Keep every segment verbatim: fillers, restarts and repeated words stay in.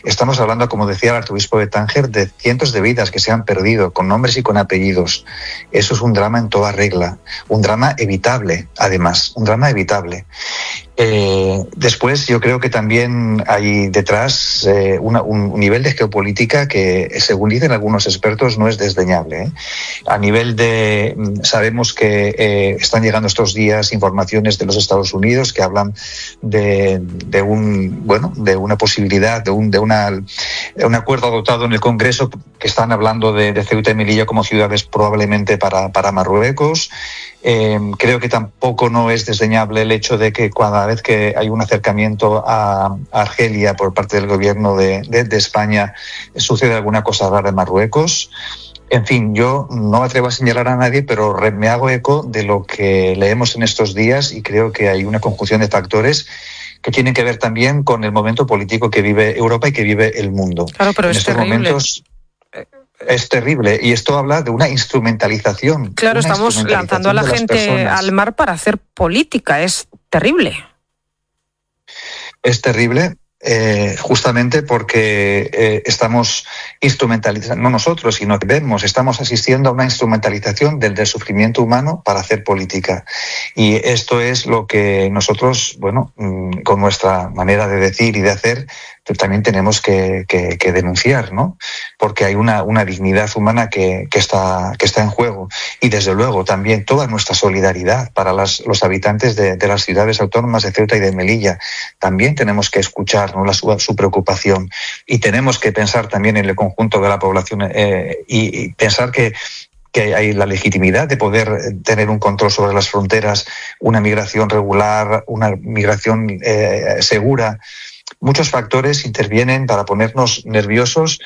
Estamos hablando, como decía el arzobispo de Tánger, de cientos de vidas que se han perdido, con nombres y con apellidos. Eso es un drama en toda regla, un drama evitable, además, un drama evitable. Eh, después yo creo que también hay detrás eh, una, un, un nivel de geopolítica que, según dicen algunos expertos, no es desdeñable, ¿eh? A nivel de, sabemos que eh, están llegando estos días informaciones de los Estados Unidos que hablan de, de un, bueno, de una posibilidad, de un, de una, un acuerdo adoptado en el Congreso, que están hablando de, de Ceuta y Melilla como ciudades probablemente para, para Marruecos. Eh, creo que tampoco no es desdeñable el hecho de que cada vez que hay un acercamiento a Argelia por parte del gobierno de, de, de España sucede alguna cosa rara en Marruecos. En fin, yo no me atrevo a señalar a nadie, pero me hago eco de lo que leemos en estos días y creo que hay una conjunción de factores que tienen que ver también con el momento político que vive Europa y que vive el mundo. Claro, pero en es estos terrible. momentos es terrible y esto habla de una instrumentalización. Claro, una estamos instrumentalización lanzando a la gente personas. al mar para hacer política. Es terrible. Es terrible. Eh, justamente porque eh, estamos instrumentalizando, no nosotros, sino que vemos, estamos asistiendo a una instrumentalización del, del sufrimiento humano para hacer política. Y esto es lo que nosotros, bueno, con nuestra manera de decir y de hacer, también tenemos que, que, que denunciar, ¿no? Porque hay una, una dignidad humana que, que, está, que está en juego. Y desde luego también toda nuestra solidaridad para las, los habitantes de, de las ciudades autónomas de Ceuta y de Melilla. También tenemos que escuchar, ¿no?, la, su, su preocupación. Y tenemos que pensar también en el conjunto de la población eh, y, y pensar que que hay la legitimidad de poder tener un control sobre las fronteras, una migración regular, una migración eh, segura. Muchos factores intervienen para ponernos nerviosos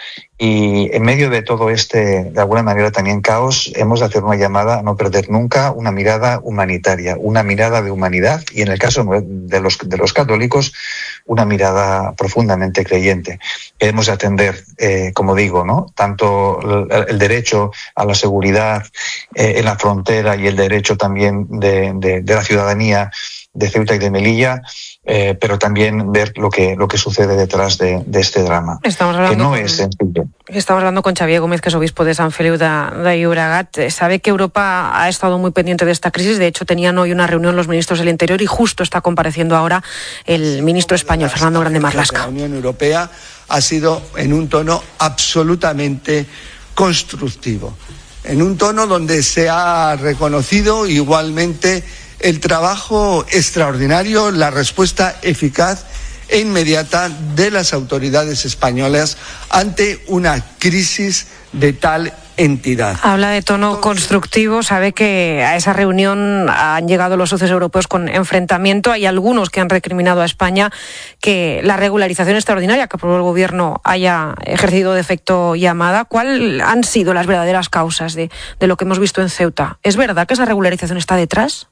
y en medio de todo este, de alguna manera también caos, hemos de hacer una llamada a no perder nunca una mirada humanitaria, una mirada de humanidad y en el caso de los, de los católicos, una mirada profundamente creyente. Hemos de atender, eh, como digo, ¿no?, tanto el, el derecho a la seguridad eh, en la frontera y el derecho también de, de, de la ciudadanía de Ceuta y de Melilla, eh, pero también ver lo que lo que sucede detrás de, de este drama, estamos hablando que no con, es sencillo. Estamos hablando con Xavier Gómez, que es obispo de San Feliu de, de Llobregat. Sabe que Europa ha estado muy pendiente de esta crisis. De hecho, tenían hoy una reunión los ministros del Interior y justo está compareciendo ahora el ministro español, Fernando Grande Marlaska. La Unión Europea ha sido en un tono absolutamente constructivo, en un tono donde se ha reconocido igualmente el trabajo extraordinario, la respuesta eficaz e inmediata de las autoridades españolas ante una crisis de tal entidad. Habla de tono constructivo, sabe que a esa reunión han llegado los socios europeos con enfrentamiento. Hay algunos que han recriminado a España que la regularización extraordinaria que aprobó el gobierno haya ejercido de efecto llamada. ¿Cuáles han sido las verdaderas causas de, de lo que hemos visto en Ceuta? ¿Es verdad que esa regularización está detrás?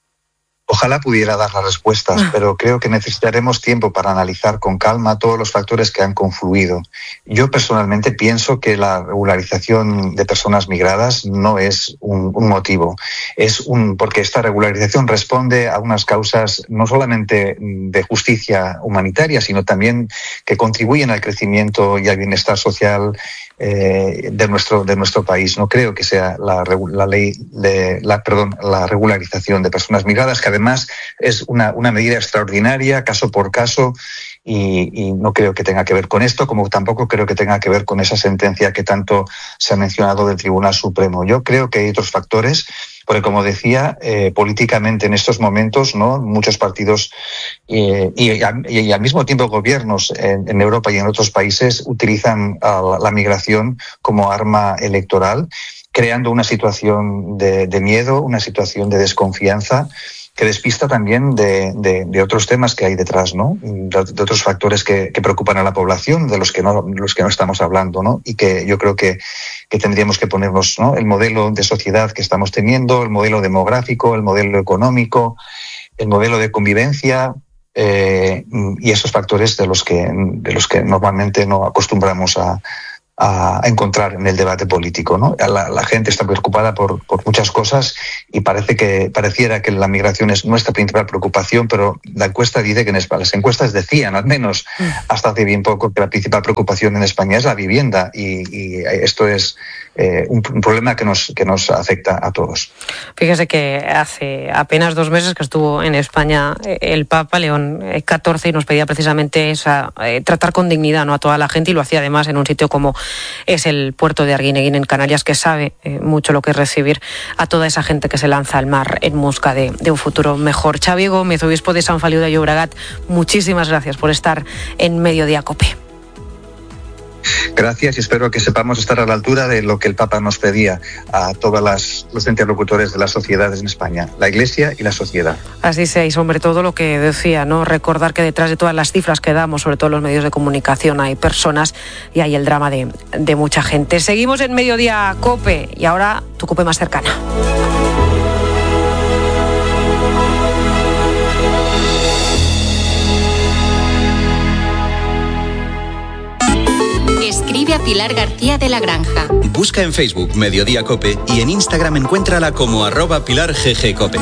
Ojalá pudiera dar las respuestas, pero creo que necesitaremos tiempo para analizar con calma todos los factores que han confluido. Yo personalmente pienso que la regularización de personas migradas no es un, un motivo, es un porque esta regularización responde a unas causas no solamente de justicia humanitaria, sino también que contribuyen al crecimiento y al bienestar social Eh, de nuestro de nuestro país. No creo que sea la, la ley de la perdón la regularización de personas migradas, que además es una una medida extraordinaria, caso por caso, y, y no creo que tenga que ver con esto, como tampoco creo que tenga que ver con esa sentencia que tanto se ha mencionado del Tribunal Supremo. Yo creo que hay otros factores, porque como decía, eh, políticamente en estos momentos, ¿no?, muchos partidos eh, y, y, y al mismo tiempo gobiernos en, en Europa y en otros países utilizan uh, la migración como arma electoral, creando una situación de, de miedo, una situación de desconfianza que despista también de, de, de otros temas que hay detrás, ¿no?, de, de otros factores que, que preocupan a la población, de los que no los que no estamos hablando, ¿no?, y que yo creo que, que tendríamos que ponernos, ¿no?, el modelo de sociedad que estamos teniendo, el modelo demográfico, el modelo económico, el modelo de convivencia, eh, y esos factores de los que de los que normalmente no acostumbramos a a encontrar en el debate político, ¿no? La, la gente está preocupada por, por muchas cosas y parece que pareciera que la migración es nuestra principal preocupación, pero la encuesta dice que en España, las encuestas decían, al menos hasta hace bien poco, que la principal preocupación en España es la vivienda y, y esto es eh, un, un problema que nos, que nos afecta a todos. Fíjese que hace apenas dos meses que estuvo en España el Papa León catorce y nos pedía precisamente esa, eh, tratar con dignidad, ¿no?, a toda la gente, y lo hacía además en un sitio como es el puerto de Arguineguín en Canarias, que sabe eh, mucho lo que es recibir a toda esa gente que se lanza al mar en busca de, de un futuro mejor. Xavi Gómez, obispo de San Feliu de Llobregat, muchísimas gracias por estar en Mediodía COPE. Gracias y espero que sepamos estar a la altura de lo que el Papa nos pedía a todos las, los interlocutores de las sociedades en España, la Iglesia y la sociedad. Así sea, y sobre todo lo que decía, ¿no?, recordar que detrás de todas las cifras que damos, sobre todo en los medios de comunicación, hay personas y hay el drama de, de mucha gente. Seguimos en Mediodía COPE y ahora tu COPE más cercana. Escribe a Pilar García de la Granja. Busca en Facebook Mediodía COPE y en Instagram encuéntrala como arroba Pilar G G COPE.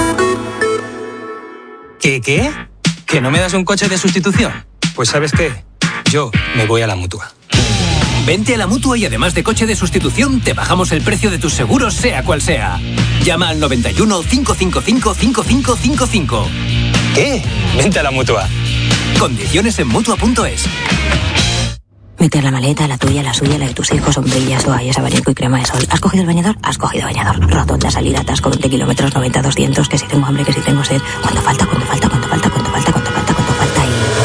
¿Qué, qué? ¿Que no me das un coche de sustitución? Pues ¿sabes qué? Yo me voy a la Mutua. Vente a la Mutua y además de coche de sustitución, te bajamos el precio de tus seguros, sea cual sea. Llama al noventa y uno, cinco cinco cinco, cinco cinco cinco cinco. ¿Qué? Vente a la Mutua. Condiciones en Mutua punto es. Meter la maleta, la tuya, la suya, la de tus hijos, sombrillas, toallas, abanico y crema de sol. ¿Has cogido el bañador? Has cogido bañador. Rotonda, salida, atasco, veinte kilómetros, noventa, doscientos, que si tengo hambre, que si tengo sed. ¿Cuánto falta? ¿Cuánto falta? ¿Cuánto falta? ¿Cuánto falta? ¿Cuánto falta? ¿Cuánto falta?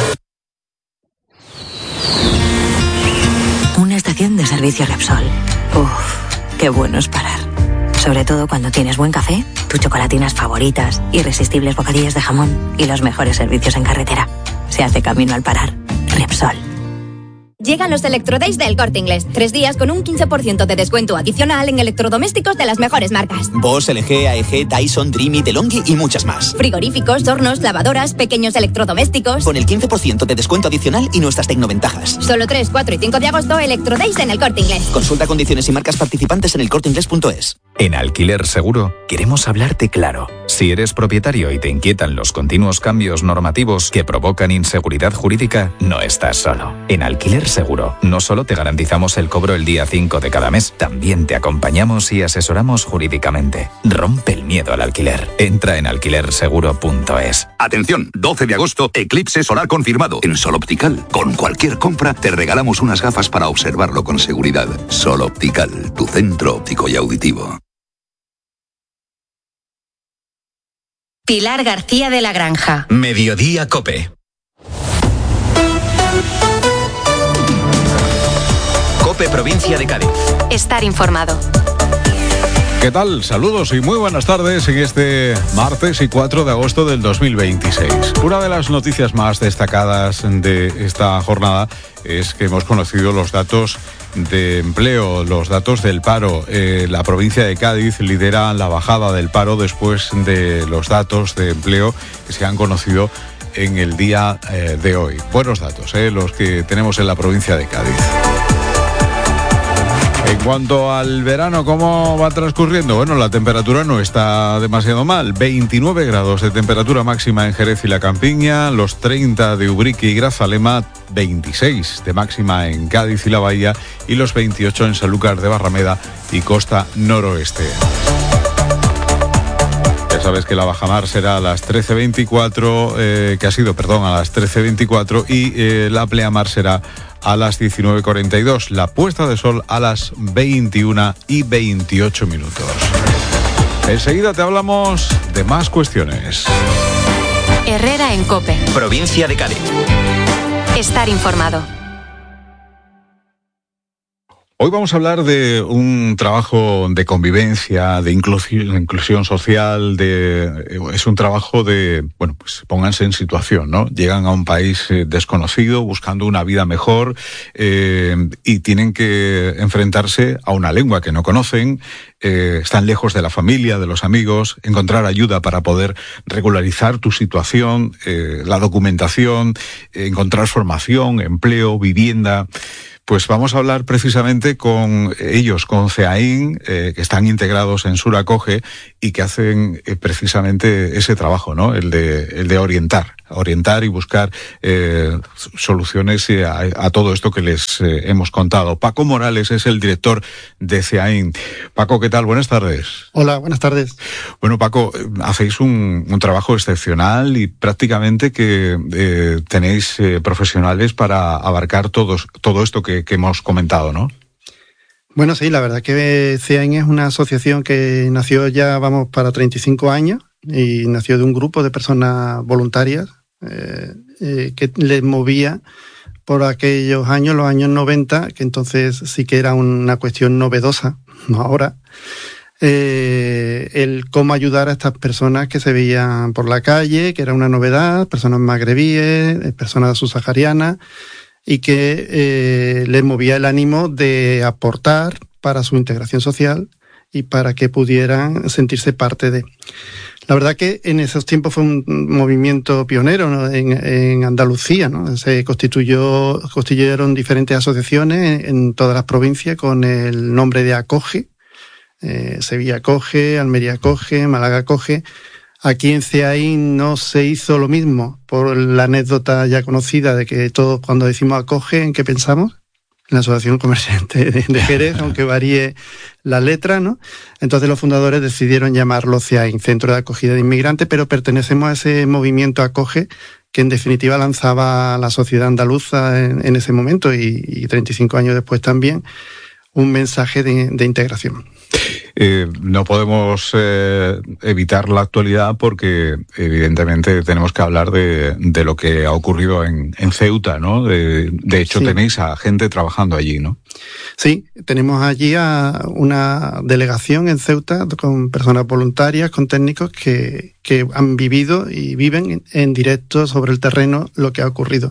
Y... una estación de servicio Repsol. Uf, qué bueno es parar. Sobre todo cuando tienes buen café, tus chocolatinas favoritas, irresistibles bocadillos de jamón y los mejores servicios en carretera. Se hace camino al parar. Repsol. Llegan los Electrodays del Corte Inglés. Tres días con un quince por ciento de descuento adicional en electrodomésticos de las mejores marcas. Bosch, L G, A E G, Dyson, Dreamy, DeLonghi y muchas más. Frigoríficos, hornos, lavadoras, pequeños electrodomésticos. Con el quince por ciento de descuento adicional y nuestras tecnoventajas. Solo tres, cuatro y cinco de agosto, Electrodays en el Corte Inglés. Consulta condiciones y marcas participantes en el corte inglés punto es. En Alquiler Seguro queremos hablarte claro. Si eres propietario y te inquietan los continuos cambios normativos que provocan inseguridad jurídica, no estás solo. En Alquiler Seguro no solo te garantizamos el cobro el día cinco de cada mes, también te acompañamos y asesoramos jurídicamente. Rompe el miedo al alquiler. Entra en alquiler seguro punto es. Atención, doce de agosto, eclipse solar confirmado en Sol Optical. Con cualquier compra te regalamos unas gafas para observarlo con seguridad. Sol Optical, tu centro óptico y auditivo. Pilar García de la Granja. Mediodía COPE. COPE Provincia de Cádiz. Estar informado. ¿Qué tal? Saludos y muy buenas tardes en este martes y cuatro de agosto del dos mil veintiséis. Una de las noticias más destacadas de esta jornada es que hemos conocido los datos de empleo, los datos del paro. Eh, la provincia de Cádiz lidera la bajada del paro después de los datos de empleo que se han conocido en el día eh, de hoy. Buenos datos, eh, los que tenemos en la provincia de Cádiz. En cuanto al verano, ¿cómo va transcurriendo? Bueno, la temperatura no está demasiado mal. veintinueve grados de temperatura máxima en Jerez y la Campiña, los treinta de Ubrique y Grazalema, veintiséis de máxima en Cádiz y la Bahía y los veintiocho en Sanlúcar de Barrameda y Costa Noroeste. Ya sabes que la bajamar será a las trece veinticuatro, eh, que ha sido, perdón, a las trece veinticuatro y eh, la pleamar será a las diecinueve cuarenta y dos, la puesta de sol a las veintiuna y veintiocho minutos. Enseguida te hablamos de más cuestiones. Herrera en COPE. Provincia de Cádiz. Estar informado. Hoy vamos a hablar de un trabajo de convivencia, de inclusión, de inclusión social, de es un trabajo de, bueno, pues pónganse en situación, ¿no? Llegan a un país eh, desconocido, buscando una vida mejor, eh, y tienen que enfrentarse a una lengua que no conocen, eh, están lejos de la familia, de los amigos, encontrar ayuda para poder regularizar tu situación, eh, la documentación, eh, encontrar formación, empleo, vivienda. Pues vamos a hablar precisamente con ellos, con CEAIN, eh, que están integrados en Suracoge y que hacen eh, precisamente ese trabajo, ¿no? El de, el de orientar, orientar y buscar eh, soluciones a, a todo esto que les eh, hemos contado. Paco Morales es el director de CEAIN. Paco, ¿qué tal? Buenas tardes. Hola, buenas tardes. Bueno, Paco, hacéis un, un trabajo excepcional y prácticamente que eh, tenéis eh, profesionales para abarcar todos, todo esto que, que hemos comentado, ¿no? Bueno, sí, la verdad que CEAIN es una asociación que nació ya, vamos, para treinta y cinco años y nació de un grupo de personas voluntarias eh, eh, que les movía por aquellos años, los años noventa, que entonces sí que era una cuestión novedosa, no ahora, eh, el cómo ayudar a estas personas que se veían por la calle, que era una novedad, personas magrebíes, personas subsaharianas, y que eh, les movía el ánimo de aportar para su integración social y para que pudieran sentirse parte de. La verdad que en esos tiempos fue un movimiento pionero, ¿no? en, en Andalucía, ¿no? Se constituyó, constituyeron diferentes asociaciones en, en todas las provincias con el nombre de Acoge. Eh, Sevilla Acoge, Almería Acoge, Málaga Acoge. Aquí en CEAIN no se hizo lo mismo, por la anécdota ya conocida de que todos cuando decimos Acoge, ¿en qué pensamos? En la Asociación Comerciante de, de Jerez, aunque varíe la letra, ¿no? Entonces los fundadores decidieron llamarlo CEAIN, Centro de Acogida de Inmigrantes, pero pertenecemos a ese movimiento Acoge que en definitiva lanzaba a la sociedad andaluza en, en ese momento y, y treinta y cinco años después también un mensaje de, de integración. Eh, no podemos eh, evitar la actualidad porque evidentemente tenemos que hablar de, de lo que ha ocurrido en, en Ceuta, ¿no? De, de hecho, sí. Tenéis a gente trabajando allí, ¿no? Sí, tenemos allí a una delegación en Ceuta con personas voluntarias, con técnicos que, que han vivido y viven en, en directo sobre el terreno lo que ha ocurrido.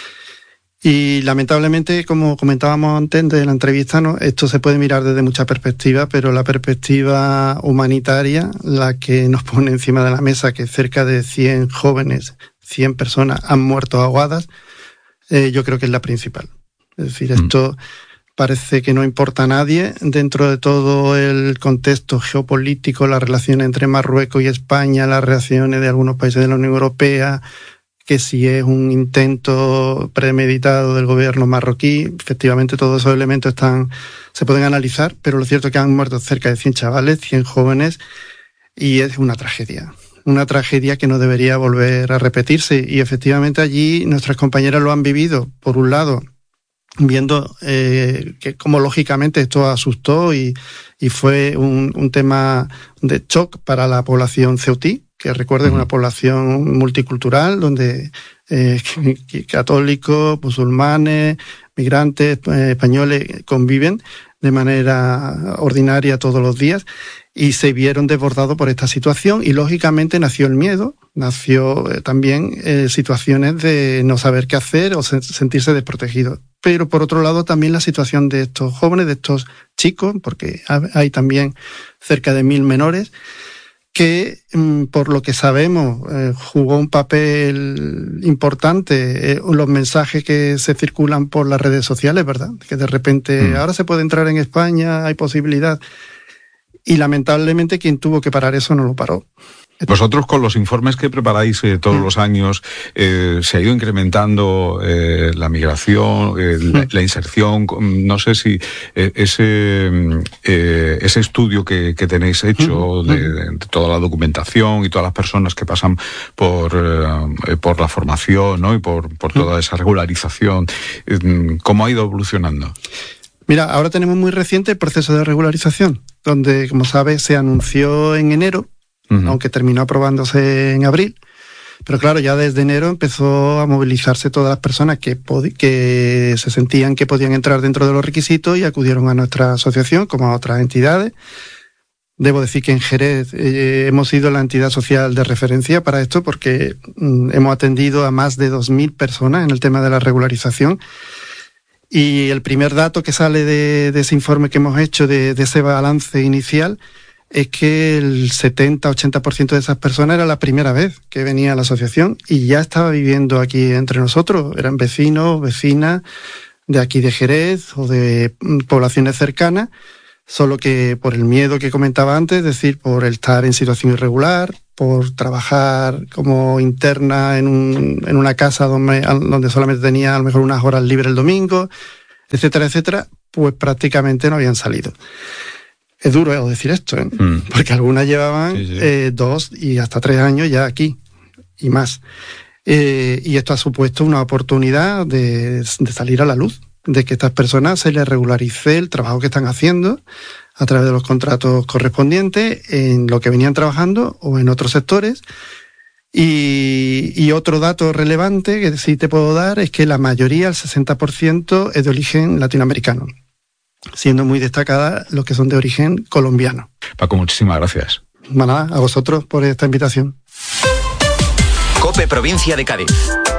Y lamentablemente, como comentábamos antes de la entrevista, ¿no? Esto se puede mirar desde muchas perspectivas, pero la perspectiva humanitaria, la que nos pone encima de la mesa, que cerca de cien jóvenes, cien personas han muerto ahogadas, eh, yo creo que es la principal. Es decir, esto parece que no importa a nadie dentro de todo el contexto geopolítico, las relaciones entre Marruecos y España, las reacciones de algunos países de la Unión Europea, que si es un intento premeditado del gobierno marroquí, efectivamente todos esos elementos están, se pueden analizar, pero lo cierto es que han muerto cerca de cien chavales, cien jóvenes, y es una tragedia. Una tragedia que no debería volver a repetirse. Y efectivamente allí nuestras compañeras lo han vivido, por un lado, viendo eh, que como lógicamente esto asustó y, y fue un, un tema de shock para la población ceutí, que recuerden, una población multicultural donde eh, católicos, musulmanes, migrantes, eh, españoles conviven de manera ordinaria todos los días y se vieron desbordados por esta situación y lógicamente nació el miedo, nació eh, también eh, situaciones de no saber qué hacer o se, sentirse desprotegidos. Pero por otro lado también la situación de estos jóvenes, de estos chicos, porque hay también cerca de mil menores, que por lo que sabemos eh, jugó un papel importante eh, los mensajes que se circulan por las redes sociales, ¿verdad? Que de repente mm. ahora se puede entrar en España, hay posibilidad. Y lamentablemente quien tuvo que parar eso no lo paró. Vosotros con los informes que preparáis eh, todos mm. los años, eh, se ha ido incrementando eh, la migración, eh, mm. la, la inserción. No sé si eh, ese eh, ese estudio que, que tenéis hecho mm. de, de toda la documentación y todas las personas que pasan por eh, por la formación, ¿no? Y por, por toda esa regularización, eh, ¿cómo ha ido evolucionando? Mira, ahora tenemos muy reciente el proceso de regularización, donde, como sabes, se anunció en enero, uh-huh. aunque terminó aprobándose en abril. Pero claro, ya desde enero empezó a movilizarse todas las personas que, pod- que se sentían que podían entrar dentro de los requisitos y acudieron a nuestra asociación, como a otras entidades. Debo decir que en Jerez eh, hemos sido la entidad social de referencia para esto porque mm, hemos atendido a más de dos mil personas en el tema de la regularización. Y el primer dato que sale de, de ese informe que hemos hecho, de, de ese balance inicial, es que el setenta a ochenta por ciento de esas personas era la primera vez que venía a la asociación y ya estaba viviendo aquí entre nosotros. Eran vecinos, vecinas, de aquí de Jerez o de poblaciones cercanas, solo que por el miedo que comentaba antes, es decir, por el estar en situación irregular, por trabajar como interna en, un, en una casa donde, donde solamente tenía a lo mejor unas horas libres el domingo, etcétera, etcétera, pues prácticamente no habían salido. Es duro decir esto, ¿eh? Mm. Porque algunas llevaban sí, sí. Eh, dos y hasta tres años ya aquí y más. Eh, y esto ha supuesto una oportunidad de, de salir a la luz, de que a estas personas se les regularice el trabajo que están haciendo a través de los contratos correspondientes en lo que venían trabajando o en otros sectores. Y, y otro dato relevante que sí te puedo dar es que la mayoría, el sesenta por ciento, es de origen latinoamericano, siendo muy destacadas los que son de origen colombiano. Paco, muchísimas gracias. Nada, a vosotros por esta invitación. COPE Provincia de Cádiz.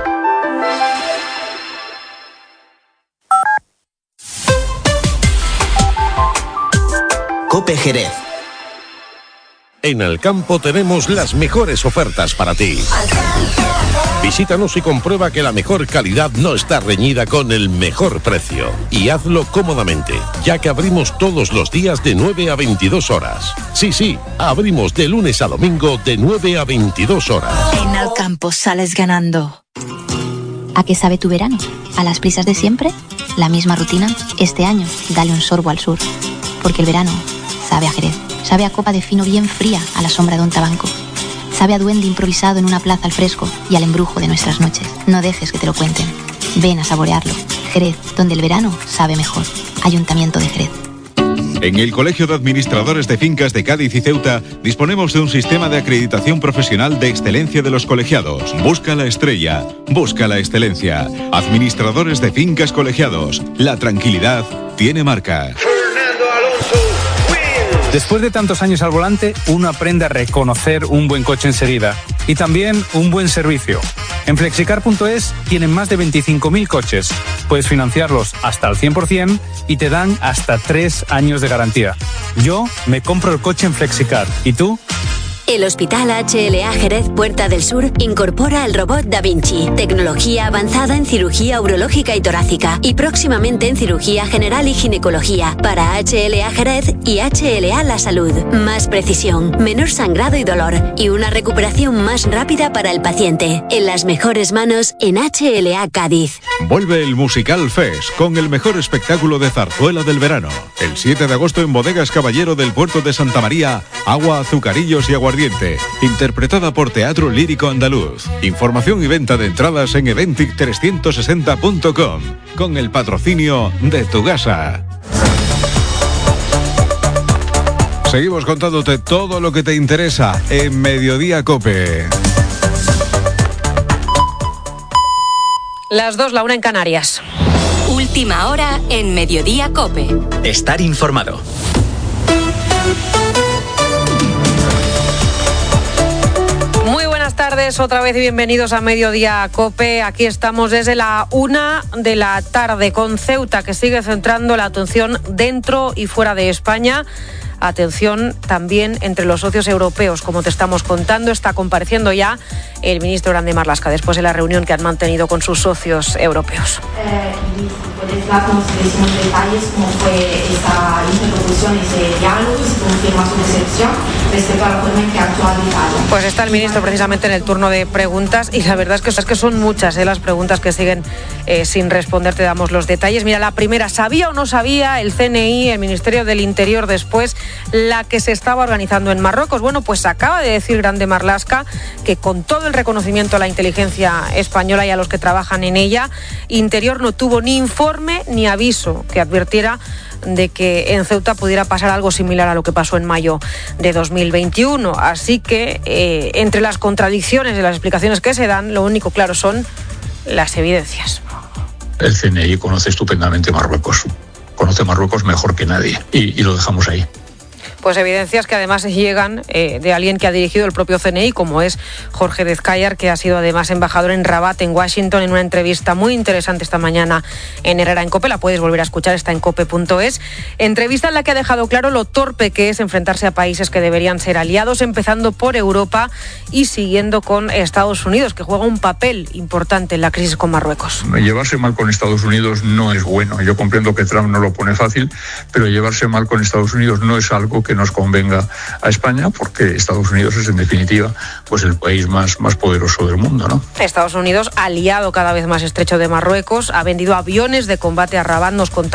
COPE Jerez. En Alcampo tenemos las mejores ofertas para ti. Visítanos y comprueba que la mejor calidad no está reñida con el mejor precio. Y hazlo cómodamente, ya que abrimos todos los días de nueve a veintidós horas. Sí, sí, abrimos de lunes a domingo de nueve a veintidós horas. En Alcampo sales ganando. ¿A qué sabe tu verano? ¿A las prisas de siempre? ¿La misma rutina? Este año, dale un sorbo al sur. Porque el verano sabe a Jerez. Sabe a copa de fino bien fría a la sombra de un tabanco. Sabe a duende improvisado en una plaza al fresco y al embrujo de nuestras noches. No dejes que te lo cuenten. Ven a saborearlo. Jerez, donde el verano sabe mejor. Ayuntamiento de Jerez. En el Colegio de Administradores de Fincas de Cádiz y Ceuta disponemos de un sistema de acreditación profesional de excelencia de los colegiados. Busca la estrella, busca la excelencia. Administradores de Fincas Colegiados. La tranquilidad tiene marca. Después de tantos años al volante, uno aprende a reconocer un buen coche enseguida y también un buen servicio. En flexicar punto es tienen más de veinticinco mil coches. Puedes financiarlos hasta el cien por ciento y te dan hasta tres años de garantía. Yo me compro el coche en Flexicar. ¿Y tú? El Hospital H L A Jerez Puerta del Sur incorpora el robot Da Vinci, tecnología avanzada en cirugía urológica y torácica y próximamente en cirugía general y ginecología para H L A Jerez y H L A La Salud. Más precisión, menor sangrado y dolor y una recuperación más rápida para el paciente. En las mejores manos en H L A Cádiz. Vuelve el Musical Fest con el mejor espectáculo de zarzuela del verano. El siete de agosto en Bodegas Caballero del Puerto de Santa María, agua, azucarillos y aguardiente. Interpretada por Teatro Lírico Andaluz. Información y venta de entradas en eventic trescientos sesenta punto com con el patrocinio de Tugasa. Seguimos contándote todo lo que te interesa en Mediodía COPE. Las dos, la una en Canarias. Última hora en Mediodía COPE. Estar informado. Muy buenas tardes, otra vez y bienvenidos a Mediodía COPE. Aquí estamos desde la una de la tarde con Ceuta, que sigue centrando la atención dentro y fuera de España. Atención también entre los socios europeos, como te estamos contando. Está compareciendo ya el ministro Grande Marlaska después de la reunión que han mantenido con sus socios europeos. Eh, y puedes darnos detalles cómo fue esa interlocución, ese diálogo, y si confirma su decepción respecto a la forma en que ha actuado Italia. Pues está el ministro precisamente en el turno de preguntas y la verdad es que, es que son muchas eh, las preguntas que siguen eh, sin responder. Te damos los detalles. Mira, la primera, ¿sabía o no sabía el C N I, el Ministerio del Interior, después la que se estaba organizando en Marruecos? Bueno, pues acaba de decir Grande Marlaska que con todo el reconocimiento a la inteligencia española y a los que trabajan en ella, Interior no tuvo ni informe ni aviso que advirtiera de que en Ceuta pudiera pasar algo similar a lo que pasó en mayo de dos mil veintiuno. Así que eh, entre las contradicciones de las explicaciones que se dan, lo único claro son las evidencias. El C N I conoce estupendamente Marruecos, conoce Marruecos mejor que nadie y, y lo dejamos ahí. Pues evidencias que además llegan eh, de alguien que ha dirigido el propio C N I, como es Jorge Dezcayar, que ha sido además embajador en Rabat, en Washington, en una entrevista muy interesante esta mañana en Herrera en COPE. La puedes volver a escuchar, está en cope punto es. Entrevista en la que ha dejado claro lo torpe que es enfrentarse a países que deberían ser aliados, empezando por Europa y siguiendo con Estados Unidos, que juega un papel importante en la crisis con Marruecos. Llevarse mal con Estados Unidos no es bueno. Yo comprendo que Trump no lo pone fácil, pero llevarse mal con Estados Unidos no es algo que nos convenga a España, porque Estados Unidos es en definitiva pues el país más, más poderoso del mundo, ¿no? Estados Unidos, aliado cada vez más estrecho de Marruecos, ha vendido aviones de combate a Rabat, nos contaba